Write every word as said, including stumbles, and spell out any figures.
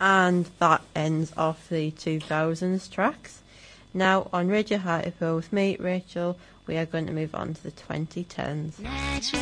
And that ends off the two thousands tracks. Now on Radio Hartlepool with me, Rachel, we are going to move on to the twenty tens.